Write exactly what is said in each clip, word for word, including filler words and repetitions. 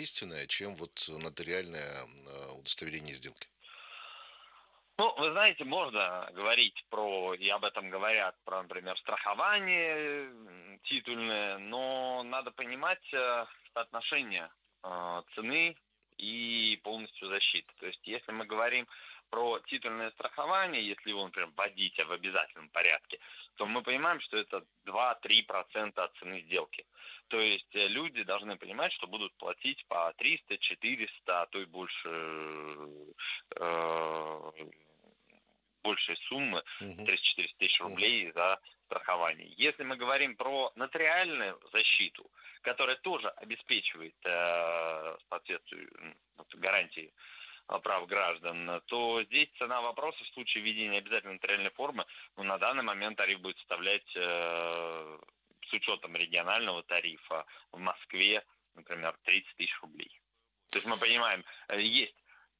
действенное, чем вот нотариальное э, удостоверение сделки? Ну, вы знаете, можно говорить про, и об этом говорят, про, например, страхование м, титульное, но надо понимать э, соотношение э, цены и полностью защиты. То есть, если мы говорим про титульное страхование, если его, например, вводить в обязательном порядке, то мы понимаем, что это два-три процента от цены сделки. То есть э, люди должны понимать, что будут платить по триста, четыреста, а то и больше э, большей суммы, Мгм. триста-четыреста тысяч Мгм. рублей за страхование. Если мы говорим про нотариальную защиту, которая тоже обеспечивает э, соответствие м, вот, гарантии э, прав граждан, то здесь цена вопроса в случае введения обязательной нотариальной формы, ну, на данный момент тариф будет составлять э, с учетом регионального тарифа в Москве, например, тридцать тысяч рублей. То есть мы понимаем, э, есть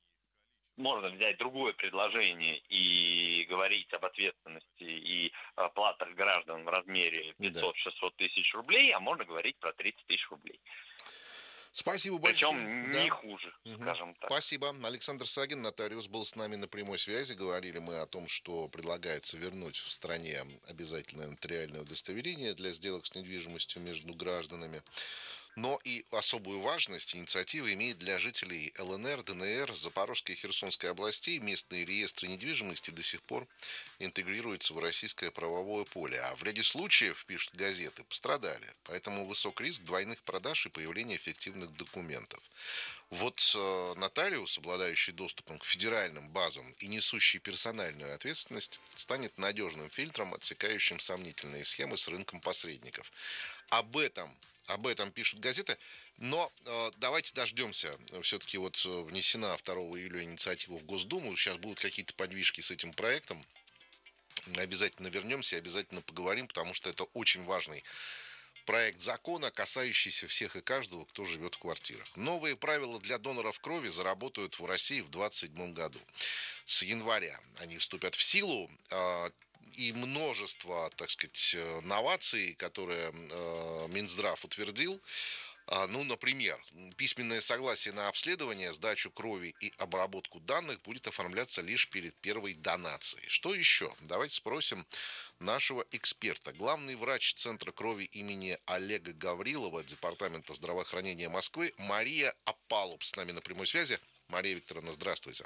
можно взять другое предложение и говорить об ответственности и платах граждан в размере Да. пятьсот-шестьсот тысяч рублей, а можно говорить про тридцать тысяч рублей. Спасибо большое. Причем не Да. хуже, Мгм. скажем так. Спасибо. Александр Сагин, нотариус, был с нами на прямой связи. Говорили мы о том, что предлагается вернуть в стране обязательное нотариальное удостоверение для сделок с недвижимостью между гражданами. Но и особую важность инициатива имеет для жителей ЛНР, ДНР, Запорожской и Херсонской областей. Местные реестры недвижимости до сих пор интегрируются в российское правовое поле. А в ряде случаев, пишут газеты, пострадали. Поэтому высок риск двойных продаж и появления фиктивных документов. Вот э, нотариус, обладающий доступом к федеральным базам и несущий персональную ответственность, станет надежным фильтром, отсекающим сомнительные схемы с рынком посредников. Об этом, об этом пишут газеты. Но э, давайте дождемся. Все-таки вот э, внесена второго июля инициатива в Госдуму. Сейчас будут какие-то подвижки с этим проектом. Обязательно вернемся и обязательно поговорим, потому что это очень важный проект закона, касающийся всех и каждого, кто живет в квартирах. Новые правила для доноров крови заработают в России в двадцать седьмом году. С января они вступят в силу. э, И множество, так сказать, э, новаций, которые э, Минздрав утвердил. А, Ну, например, письменное согласие на обследование, сдачу крови и обработку данных будет оформляться лишь перед первой донацией. Что еще? Давайте спросим нашего эксперта. Главный врач Центра крови имени Олега Гаврилова Департамента здравоохранения Москвы Мария Апалуб с нами на прямой связи. Мария Викторовна, здравствуйте.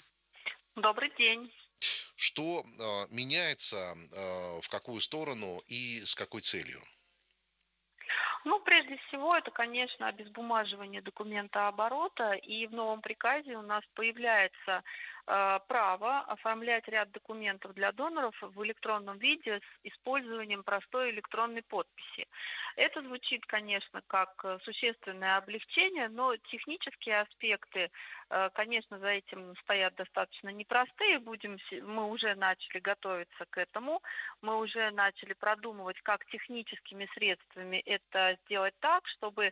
Добрый день. Что э, меняется, э, в какую сторону и с какой целью? Ну, прежде всего, это, конечно, обезбумаживание документа оборота, и в новом приказе у нас появляется э, право оформлять ряд документов для доноров в электронном виде с использованием простой электронной подписи. Это звучит, конечно, как э, существенное облегчение, но технические аспекты, э, конечно, за этим стоят достаточно непростые. Будем, се- мы уже начали готовиться к этому. Мы уже начали продумывать, как техническими средствами это сделать так, чтобы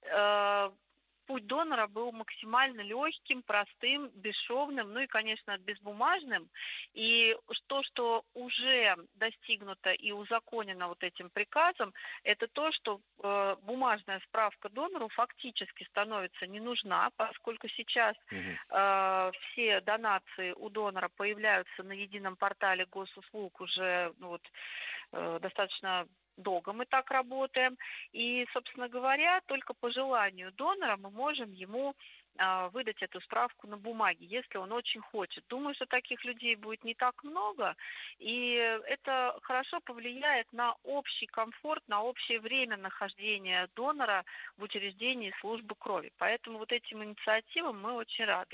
э, путь донора был максимально легким, простым, бесшовным, ну и, конечно, безбумажным. И то, что уже достигнуто и узаконено вот этим приказом, это то, что э, бумажная справка донору фактически становится не нужна, поскольку сейчас Мгм. э, все донации у донора появляются на едином портале госуслуг уже ну, вот, э, достаточно долго мы так работаем. И, собственно говоря, только по желанию донора мы можем ему а, выдать эту справку на бумаге, если он очень хочет. Думаю, что таких людей будет не так много, и это хорошо повлияет на общий комфорт, на общее время нахождения донора в учреждении службы крови. Поэтому вот этим инициативам мы очень рады.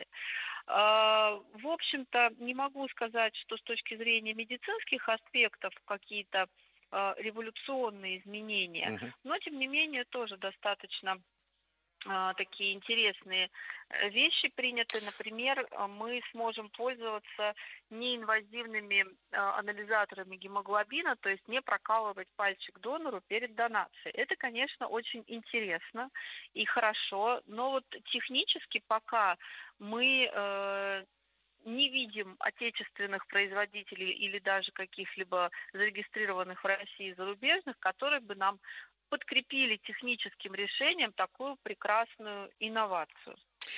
А, В общем-то, не могу сказать, что с точки зрения медицинских аспектов какие-то а, революционные изменения, Мгм. но тем не менее тоже достаточно а, такие интересные э, вещи приняты. Например, а, мы сможем пользоваться неинвазивными а, анализаторами гемоглобина, то есть не прокалывать пальчик донору перед донацией. Это, конечно, очень интересно и хорошо, но вот технически пока мы э, не видим отечественных производителей или даже каких-либо зарегистрированных в России зарубежных, которые бы нам подкрепили техническим решением такую прекрасную инновацию.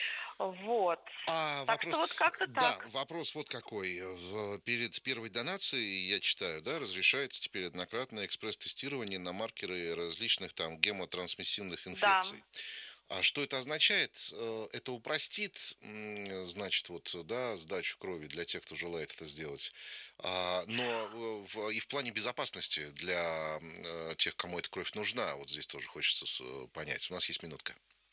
Вот. А Так что вот вопрос, как-то да, так. вопрос вот какой. В- Перед первой донацией, я читаю, да, разрешается теперь однократное экспресс-тестирование на маркеры различных там гемотрансмиссивных Да. инфекций. А что это означает? Э, Это упростит, м, значит, вот, да, сдачу крови для тех, кто желает это сделать. А, Но в- в- и в плане безопасности для м, э, тех, кому эта кровь нужна, вот здесь тоже хочется с- э, понять. У нас есть минутка.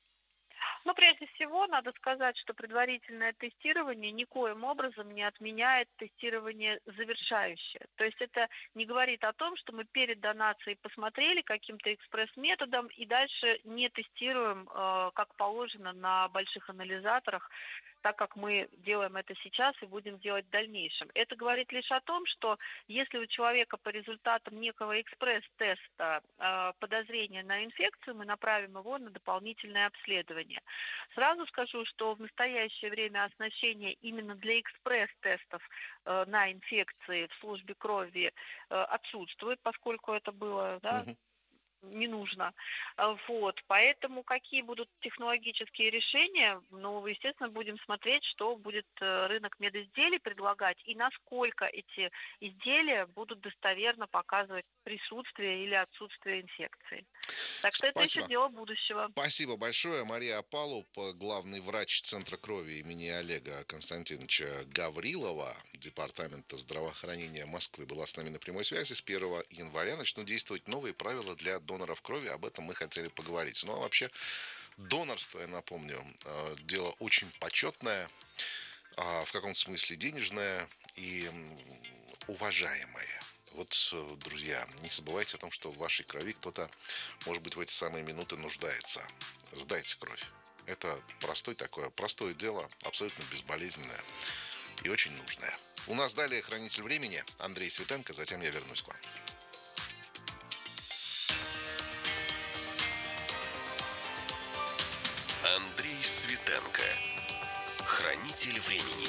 Ну, прежде всего, надо сказать, что предварительное тестирование никоим образом не отменяет тестирование завершающее. То есть это не говорит о том, что мы перед донацией посмотрели каким-то экспресс-методом и дальше не тестируем, э, как положено, на больших анализаторах, так как мы делаем это сейчас и будем делать в дальнейшем. Это говорит лишь о том, что если у человека по результатам некого экспресс-теста э, подозрение на инфекцию, мы направим его на дополнительное обследование. Сразу скажу, что в настоящее время оснащение именно для экспресс-тестов э, на инфекции в службе крови э, отсутствует, поскольку это было, да, Мгм. не нужно. А, Вот. Поэтому какие будут технологические решения, ну, естественно, будем смотреть, что будет э, рынок медизделий предлагать и насколько эти изделия будут достоверно показывать присутствие или отсутствие инфекции. Так что это еще Спасибо. дело будущего. Спасибо большое. Мария Апалуп, главный врач Центра крови имени Олега Константиновича Гаврилова, Департамента здравоохранения Москвы, была с нами на прямой связи. С первого января начнут действовать новые правила для доноров крови. Об этом мы хотели поговорить. Ну, а вообще, донорство, я напомню, э, дело очень почетное, а, в каком-то смысле денежное и м, уважаемое. Вот, э, друзья, не забывайте о том, что в вашей крови кто-то, может быть, в эти самые минуты нуждается. Сдайте кровь. Это простое такое, простое дело, абсолютно безболезненное и очень нужное. У нас далее хранитель времени Андрей Светенко, затем я вернусь к вам. Андрей Светенко. Хранитель времени.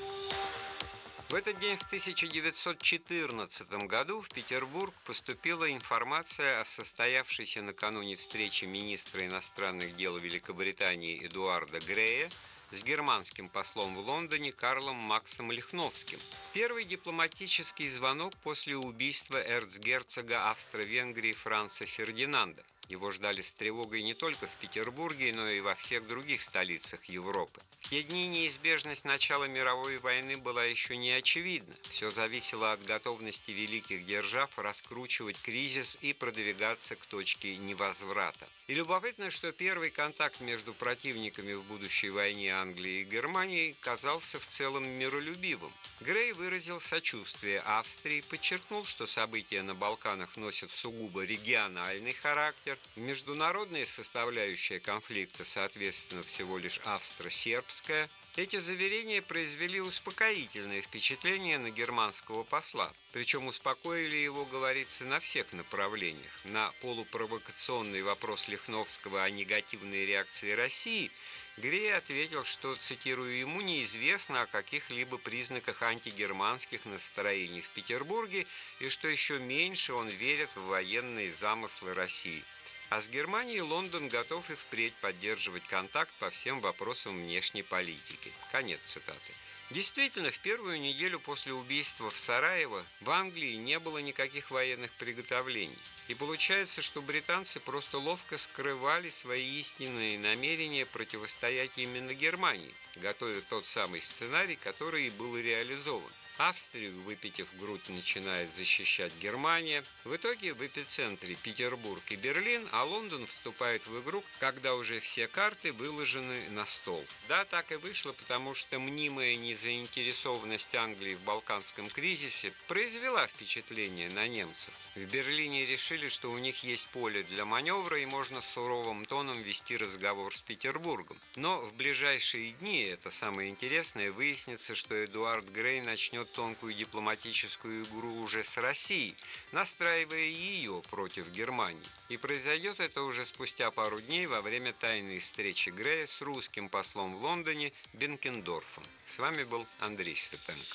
В этот день в тысяча девятьсот четырнадцатом году в Петербург поступила информация о состоявшейся накануне встрече министра иностранных дел Великобритании Эдуарда Грея с германским послом в Лондоне Карлом Максом Лихновским. Первый дипломатический звонок после убийства эрцгерцога Австро-Венгрии Франца Фердинанда. Его ждали с тревогой не только в Петербурге, но и во всех других столицах Европы. В те дни неизбежность начала мировой войны была еще не очевидна. Все зависело от готовности великих держав раскручивать кризис и продвигаться к точке невозврата. И любопытно, что первый контакт между противниками в будущей войне Англии и Германии казался в целом миролюбивым. Грей выразил сочувствие Австрии, подчеркнул, что события на Балканах носят сугубо региональный характер, международная составляющая конфликта, соответственно, всего лишь австро-сербская. Эти заверения произвели успокоительное впечатление на германского посла. Причем успокоили его, говорится, на всех направлениях. На полупровокационный вопрос Лихновского о негативной реакции России Грей ответил, что, цитирую, ему неизвестно о каких-либо признаках антигерманских настроений в Петербурге и что еще меньше он верит в военные замыслы России. А с Германией Лондон готов и впредь поддерживать контакт по всем вопросам внешней политики. Конец цитаты. Действительно, в первую неделю после убийства в Сараево в Англии не было никаких военных приготовлений. И получается, что британцы просто ловко скрывали свои истинные намерения противостоять именно Германии, готовя тот самый сценарий, который и был реализован. Австрию, выпитив грудь, начинает защищать Германия. В итоге в эпицентре Петербург и Берлин, а Лондон вступает в игру, когда уже все карты выложены на стол. Да, так и вышло, потому что мнимая незаинтересованность Англии в балканском кризисе произвела впечатление на немцев. В Берлине решили, что у них есть поле для маневра и можно суровым тоном вести разговор с Петербургом. Но в ближайшие дни, это самое интересное, выяснится, что Эдуард Грей начнет тонкую дипломатическую игру уже с Россией, настраивая ее против Германии. И произойдет это уже спустя пару дней во время тайной встречи Грея с русским послом в Лондоне Бенкендорфом. С вами был Андрей Светенко.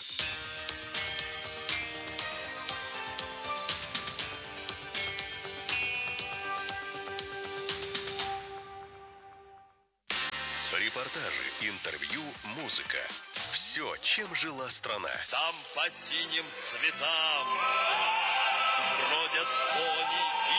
Репортажи, интервью, музыка. Все, чем жила страна. Там по синим цветам бродят кони и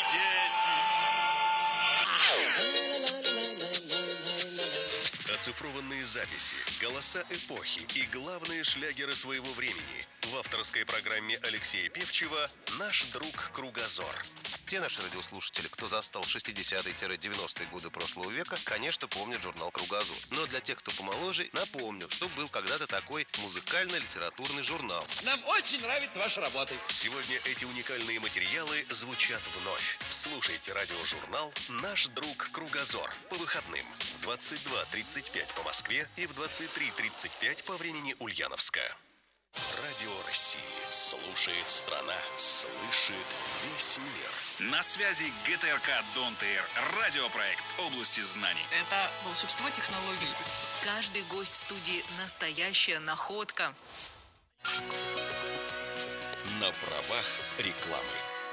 дети. Оцифрованные записи, голоса эпохи и главные шлягеры своего времени. В авторской программе Алексея Певчева «Наш друг Кругозор». Те наши радиослушатели, кто застал шестидесятые-девяностые годы прошлого века, конечно, помнят журнал «Кругозор». Но для тех, кто помоложе, напомню, что был когда-то такой музыкально-литературный журнал. Нам очень нравится ваша работа. Сегодня эти уникальные материалы звучат вновь. Слушайте радиожурнал «Наш друг Кругозор» по выходным в двадцать два тридцать пять по Москве и в двадцать три тридцать пять по времени Ульяновска. Радио России. Слушает страна. Слышит весь мир. На связи ГТРК Дон-ТР. Радиопроект области знаний. Это волшебство технологий. Каждый гость студии – настоящая находка. На правах рекламы.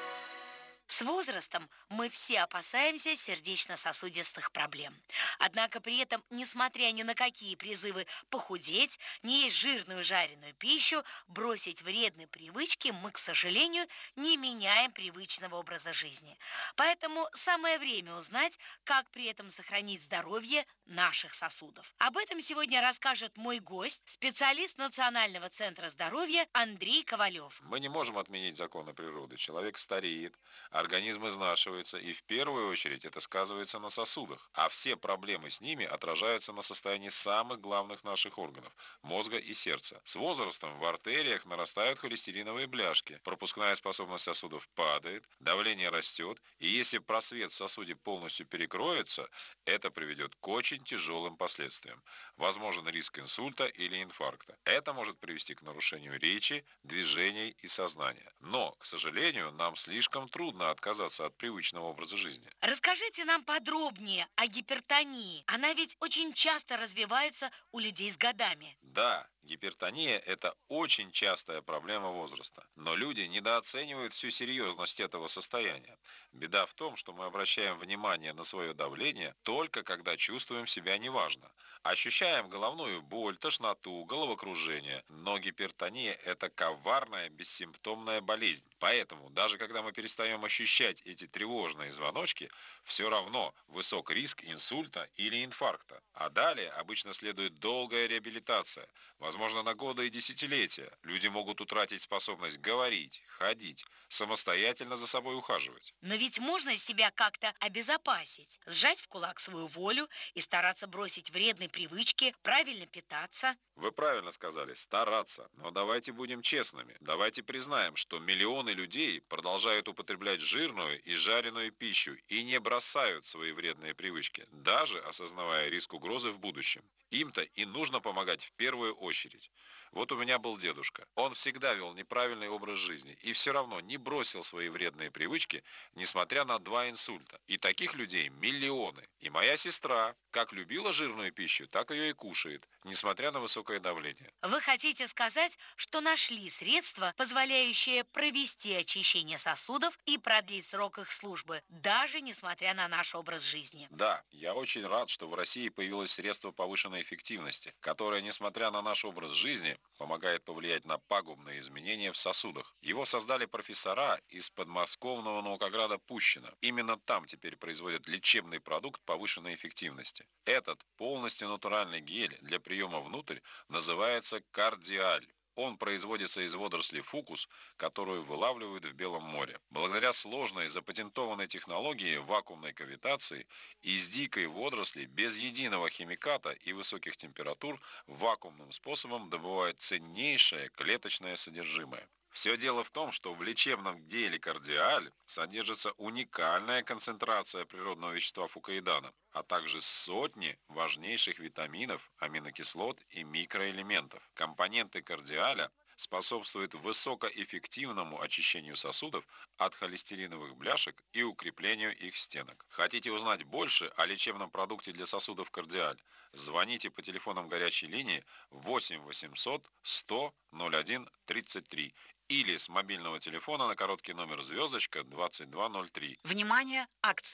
С возрастом мы все опасаемся сердечно-сосудистых проблем. Однако при этом, несмотря ни на какие призывы похудеть, не есть жирную жареную пищу, бросить вредные привычки, мы, к сожалению, не меняем привычного образа жизни. Поэтому самое время узнать, как при этом сохранить здоровье наших сосудов. Об этом сегодня расскажет мой гость, специалист Национального центра здоровья Андрей Ковалев. Мы не можем отменить законы природы. Человек стареет, организм изнашивается, и в первую очередь это сказывается на сосудах. А все проблемы с ними отражаются на состоянии самых главных наших органов – мозга и сердца. С возрастом в артериях нарастают холестериновые бляшки, пропускная способность сосудов падает, давление растет, и если просвет в сосуде полностью перекроется, это приведет к очень тяжелым последствиям. Возможен риск инсульта или инфаркта. Это может привести к нарушению речи, движений и сознания. Но, к сожалению, нам слишком трудно отказаться от привычного образа жизни. Расскажите нам подробнее о гипертонии. Она ведь очень часто развивается у людей с годами. Да, гипертония – это очень частая проблема возраста. Но люди недооценивают всю серьезность этого состояния. Беда в том, что мы обращаем внимание на свое давление только когда чувствуем себя неважно. Ощущаем головную боль, тошноту, головокружение. Но гипертония – это коварная, бессимптомная болезнь. Поэтому, даже когда мы перестаем ощущать эти тревожные звоночки, все равно высок риск инсульта или инфаркта. А далее обычно следует долгая реабилитация, возможно, на годы и десятилетия. Люди могут утратить способность говорить, ходить, самостоятельно за собой ухаживать. Но ведь можно себя как-то обезопасить, сжать в кулак свою волю и стараться бросить вредные привычки, правильно питаться. Вы правильно сказали, стараться. Но давайте будем честными. Давайте признаем, что миллионы людей продолжают употреблять жирную и жареную пищу и не бросают свои вредные привычки, даже осознавая риск угрозы в будущем. Им-то и нужно помогать в первую очередь. Вот у меня был дедушка. Он всегда вел неправильный образ жизни и все равно не бросил свои вредные привычки, несмотря на два инсульта. И таких людей миллионы. И моя сестра как любила жирную пищу, так ее и кушает, несмотря на высокое давление. Вы хотите сказать, что нашли средства, позволяющие провести очищение сосудов и продлить срок их службы, даже несмотря на наш образ жизни? Да, я очень рад, что в России появилось средство повышенной эффективности, которое, несмотря на наш образ жизни, помогает повлиять на пагубные изменения в сосудах. Его создали профессора из подмосковного наукограда Пущино. Именно там теперь производят лечебный продукт повышенной эффективности. Этот полностью натуральный гель для приема внутрь называется кардиаль. Он производится из водорослей фукус, которую вылавливают в Белом море. Благодаря сложной запатентованной технологии вакуумной кавитации из дикой водоросли без единого химиката и высоких температур вакуумным способом добывают ценнейшее клеточное содержимое. Все дело в том, что в лечебном геле кардиаль содержится уникальная концентрация природного вещества фукоидана, а также сотни важнейших витаминов, аминокислот и микроэлементов. Компоненты кардиаля способствуют высокоэффективному очищению сосудов от холестериновых бляшек и укреплению их стенок. Хотите узнать больше о лечебном продукте для сосудов кардиаль? Звоните по телефонам горячей линии восемь восемьсот сто ноль один тридцать три или с мобильного телефона на короткий номер звездочка двадцать два ноль три. Внимание, акция!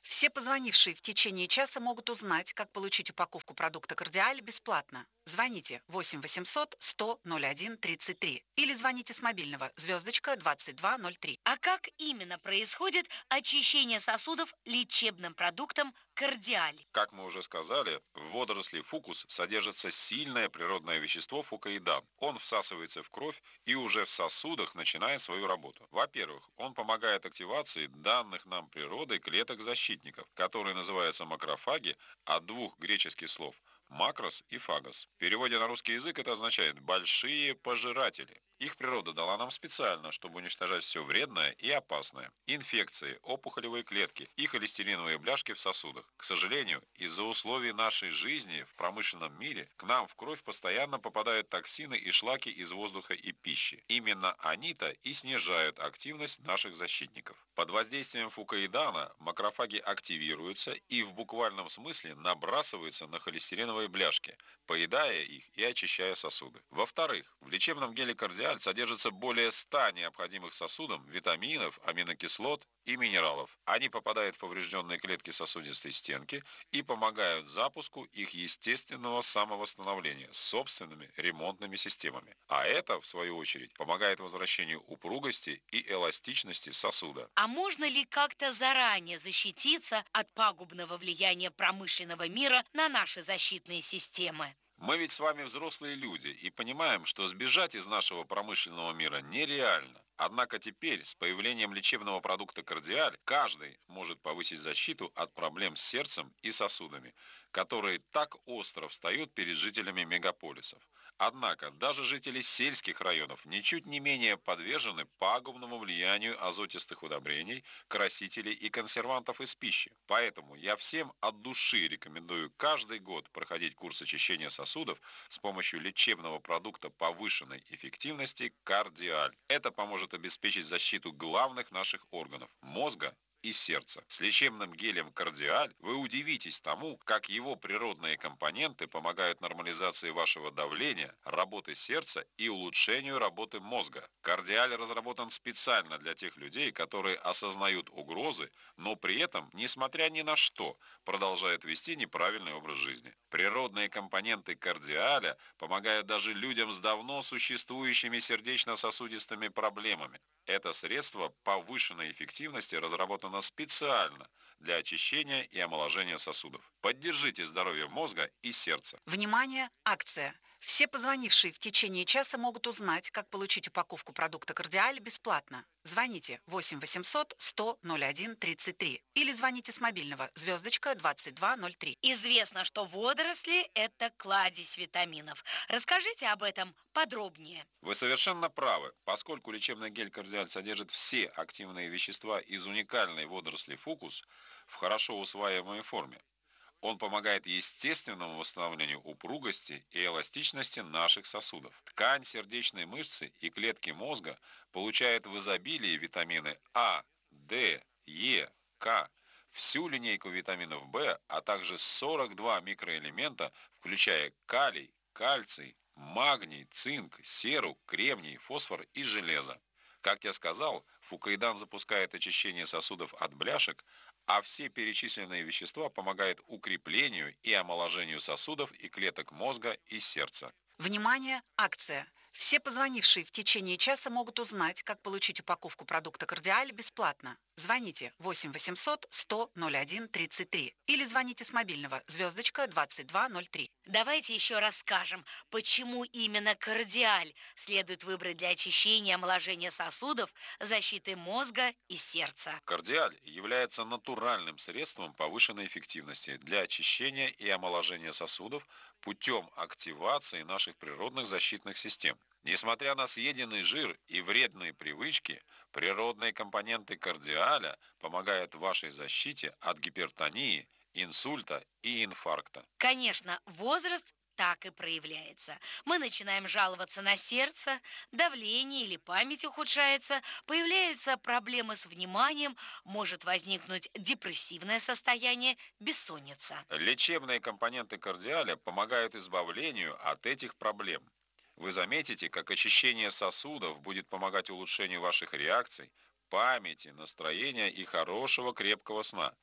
Все позвонившие в течение часа могут узнать, как получить упаковку продукта «Кардиаль» бесплатно. Звоните восемь восемьсот сто ноль один тридцать три или звоните с мобильного звездочка двадцать два ноль три. А как именно происходит очищение сосудов лечебным продуктом «Кардиаль»? Как мы уже сказали, в водоросли фукус содержится сильное природное вещество фукоидан. Он всасывается в кровь и уже в сосудах начинает свою работу. Во-первых, он помогает активации данных нам природой клеток защитников, которые называются макрофаги, от двух греческих слов «макрос» и «фагос». В переводе на русский язык это означает «большие пожиратели». Их природа дала нам специально, чтобы уничтожать все вредное и опасное. Инфекции, опухолевые клетки и холестериновые бляшки в сосудах. К сожалению, из-за условий нашей жизни в промышленном мире к нам в кровь постоянно попадают токсины и шлаки из воздуха и пищи. Именно они-то и снижают активность наших защитников. Под воздействием фукоидана макрофаги активируются и в буквальном смысле набрасываются на холестериновые бляшки, поедая их и очищая сосуды. Во-вторых, в лечебном геле «Кардиаль» содержится более ста необходимых сосудам витаминов, аминокислот и минералов. Они попадают в поврежденные клетки сосудистой стенки и помогают запуску их естественного самовосстановления с собственными ремонтными системами. А это, в свою очередь, помогает возвращению упругости и эластичности сосуда. А можно ли как-то заранее защититься от пагубного влияния промышленного мира на наши защитные системы? Мы ведь с вами взрослые люди и понимаем, что сбежать из нашего промышленного мира нереально. Однако теперь, с появлением лечебного продукта «Кардиаль», каждый может повысить защиту от проблем с сердцем и сосудами, которые так остро встают перед жителями мегаполисов. Однако даже жители сельских районов ничуть не менее подвержены пагубному влиянию азотистых удобрений, красителей и консервантов из пищи. Поэтому я всем от души рекомендую каждый год проходить курс очищения сосудов с помощью лечебного продукта повышенной эффективности «Кардиаль». Это поможет обеспечить защиту главных наших органов – мозга и сердца. С лечебным гелем «Кардиаль» вы удивитесь тому, как его природные компоненты помогают нормализации вашего давления, работы сердца и улучшению работы мозга. «Кардиаль» разработан специально для тех людей, которые осознают угрозы, но при этом, несмотря ни на что, продолжают вести неправильный образ жизни. Природные компоненты «Кардиаля» помогают даже людям с давно существующими сердечно-сосудистыми проблемами. Это средство повышенной эффективности разработано специально для очищения и омоложения сосудов. Поддержите здоровье мозга и сердца. Внимание! Акция! Все позвонившие в течение часа могут узнать, как получить упаковку продукта «Кардиаль» бесплатно. Звоните восемь восемьсот сто ноль один тридцать три или звоните с мобильного звездочка двадцать два ноль три. Известно, что водоросли – это кладезь витаминов. Расскажите об этом подробнее. Вы совершенно правы, поскольку лечебный гель «Кардиаль» содержит все активные вещества из уникальной водоросли фукус в хорошо усваиваемой форме. Он помогает естественному восстановлению упругости и эластичности наших сосудов. Ткань сердечной мышцы и клетки мозга получают в изобилии витамины А, Д, Е, К, всю линейку витаминов В, а также сорок два микроэлемента, включая калий, кальций, магний, цинк, серу, кремний, фосфор и железо. Как я сказал, фукоидан запускает очищение сосудов от бляшек, а все перечисленные вещества помогают укреплению и омоложению сосудов и клеток мозга и сердца. Внимание! Акция! Все позвонившие в течение часа могут узнать, как получить упаковку продукта «Кардиаль» бесплатно. Звоните восемь восемьсот сто ноль один тридцать три или звоните с мобильного звездочка двадцать два ноль три. Давайте еще расскажем, почему именно «Кардиаль» следует выбрать для очищения и омоложения сосудов, защиты мозга и сердца. «Кардиаль» является натуральным средством повышенной эффективности для очищения и омоложения сосудов путем активации наших природных защитных систем. Несмотря на съеденный жир и вредные привычки, природные компоненты «Кардиаля» помогают вашей защите от гипертонии, инсульта и инфаркта. Конечно, возраст так и проявляется. Мы начинаем жаловаться на сердце, давление или память ухудшается, появляются проблемы с вниманием, может возникнуть депрессивное состояние, бессонница. Лечебные компоненты «Кардиаля» помогают избавлению от этих проблем. Вы заметите, как очищение сосудов будет помогать улучшению ваших реакций, памяти, настроения и хорошего крепкого сна.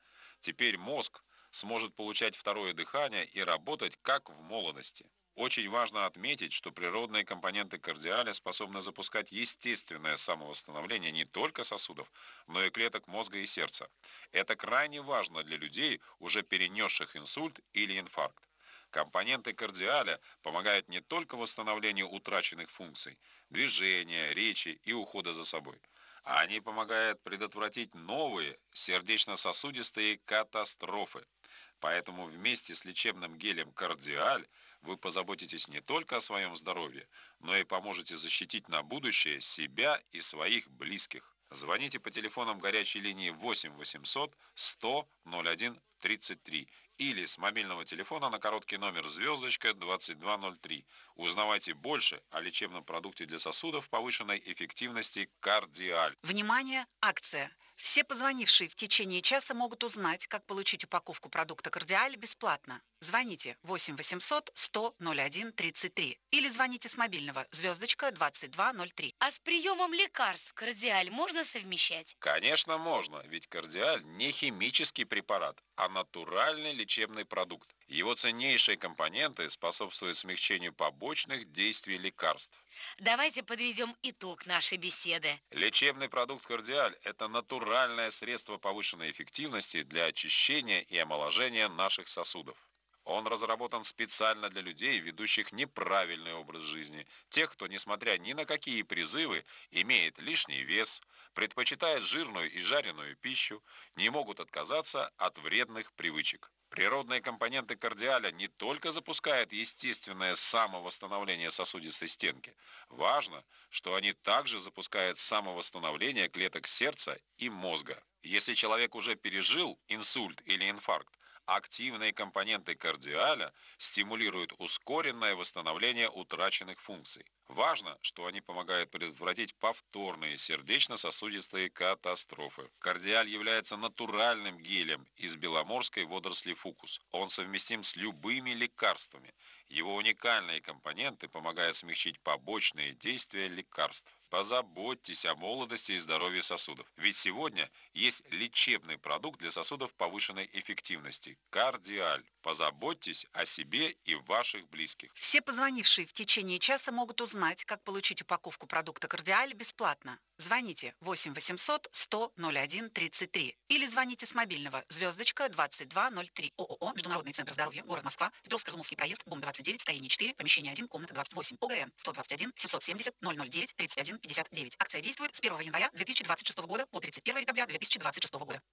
Теперь мозг сможет получать второе дыхание и работать как в молодости. Очень важно отметить, что природные компоненты кардиаля способны запускать естественное самовосстановление не только сосудов, но и клеток мозга и сердца. Это крайне важно для людей, уже перенесших инсульт или инфаркт. Компоненты кардиаля помогают не только восстановлению утраченных функций, движения, речи и ухода за собой, а они помогают предотвратить новые сердечно-сосудистые катастрофы. Поэтому вместе с лечебным гелем «Кардиаль» вы позаботитесь не только о своем здоровье, но и поможете защитить на будущее себя и своих близких. Звоните по телефонам горячей линии восемь восемьсот сто ноль один тридцать три или с мобильного телефона на короткий номер звездочка двадцать два ноль три. Узнавайте больше о лечебном продукте для сосудов повышенной эффективности «Кардиаль». Внимание! Акция! Все позвонившие в течение часа могут узнать, как получить упаковку продукта «Кардиаль» бесплатно. Звоните восемь восемьсот сто ноль один тридцать три или звоните с мобильного звездочка двадцать два ноль три. А с приемом лекарств «Кардиаль» можно совмещать? Конечно, можно, ведь «Кардиаль» не химический препарат, а натуральный лечебный продукт. Его ценнейшие компоненты способствуют смягчению побочных действий лекарств. Давайте подведем итог нашей беседы. Лечебный продукт «Кардиаль» – это натуральное средство повышенной эффективности для очищения и омоложения наших сосудов. Он разработан специально для людей, ведущих неправильный образ жизни, тех, кто, несмотря ни на какие призывы, имеет лишний вес, предпочитает жирную и жареную пищу, не могут отказаться от вредных привычек. Природные компоненты «Кардиаля» не только запускают естественное самовосстановление сосудистой стенки. Важно, что они также запускают самовосстановление клеток сердца и мозга. Если человек уже пережил инсульт или инфаркт, активные компоненты «Кардиаля» стимулируют ускоренное восстановление утраченных функций. Важно, что они помогают предотвратить повторные сердечно-сосудистые катастрофы. «Кардиаль» является натуральным гелем из беломорской водоросли фукус. Он совместим с любыми лекарствами. Его уникальные компоненты помогают смягчить побочные действия лекарств. Позаботьтесь о молодости и здоровье сосудов. Ведь сегодня есть лечебный продукт для сосудов повышенной эффективности – «Кардиаль». Позаботьтесь о себе и ваших близких. Все позвонившие в течение часа могут узнать, как получить упаковку продукта «Кардиаль» бесплатно. Звоните восемь восемьсот сто ноль один тридцать три или звоните с мобильного звездочка двадцать два ноль три. ООО «Международный центр здоровья», город Москва, Петровско-Разумовский проезд, ГУМ двадцать девять, строение четыре, помещение один, комната двадцать восемь, ОГРН сто двадцать один семьсот семьдесят ноль ноль девять тридцать один пятьдесят девять. Акция действует с первого января две тысячи двадцать шестого года по тридцать первого декабря две тысячи двадцать шестого года.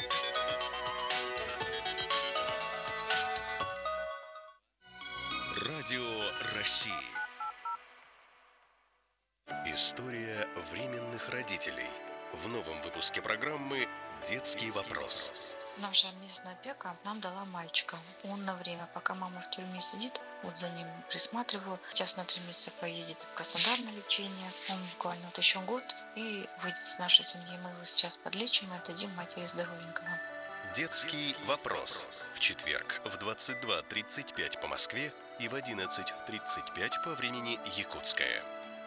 Радио России. История временных родителей. В новом выпуске программы «Детский вопрос». Наша местная опека нам дала мальчика. Он на время, пока мама в тюрьме сидит, вот за ним присматриваю. Сейчас на три месяца поедет в Краснодар на лечение. Он буквально вот еще год и выйдет с нашей семьи. Мы его сейчас подлечим и отдадим матери здоровенького. «Детский вопрос» в четверг в двадцать два тридцать пять по Москве и в одиннадцать тридцать пять по времени Якутское.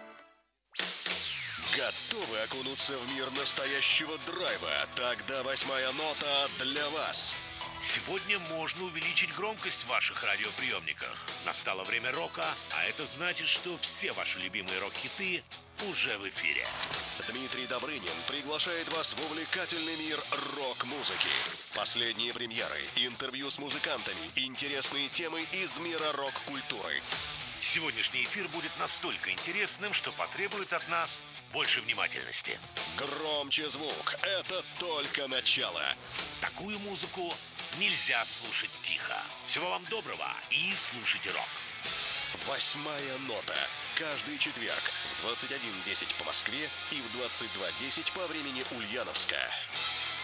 Готовы окунуться в мир настоящего драйва? Тогда восьмая нота для вас. Сегодня можно увеличить громкость в ваших радиоприемниках. Настало время рока, а это значит, что все ваши любимые рок-хиты уже в эфире. Дмитрий Добрынин приглашает вас в увлекательный мир рок-музыки. Последние премьеры, интервью с музыкантами, интересные темы из мира рок-культуры. Сегодняшний эфир будет настолько интересным, что потребует от нас больше внимательности. Громче звук, это только начало. Такую музыку нельзя слушать тихо. Всего вам доброго и слушайте рок. Восьмая нота. Каждый четверг в двадцать один десять по Москве и в двадцать два десять по времени Ульяновска.